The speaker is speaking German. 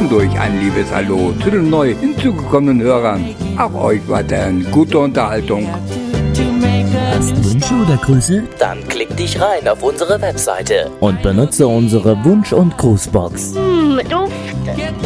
zwischendurch ein liebes Hallo zu den neu hinzugekommenen Hörern. Auch euch weiterhin gute Unterhaltung. Hast Wünsche oder Grüße? Dann klick dich rein auf unsere Webseite Und benutze unsere Wunsch- und Grußbox. Duft.